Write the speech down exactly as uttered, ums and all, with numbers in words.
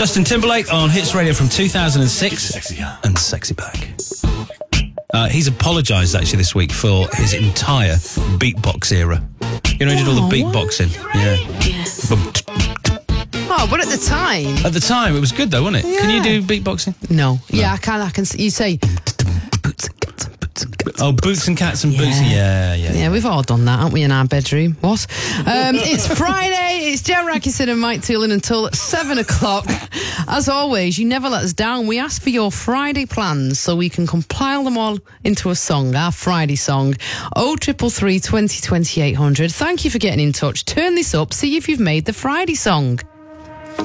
Justin Timberlake on Hits Radio from two thousand six. Sexy and Sexy Back. Uh, he's apologised actually this week for his entire beatbox era. You know, he did all the beatboxing. Yeah. yeah. Oh, but at the time... At the time, it was good though, wasn't it? Yeah. Can you do beatboxing? No. no. Yeah, I can. I can. You say... Oh, boots and cats and yeah. boots. Yeah, yeah. Yeah, we've all done that, haven't we, in our bedroom? What? Um, it's Friday. It's Jen Rackison and Mike Toolan until seven o'clock. As always, you never let us down. We ask for your Friday plans so we can compile them all into a song, our Friday song. oh triple three, twenty, twenty-eight hundred. Thank you for getting in touch. Turn this up. See if you've made the Friday song.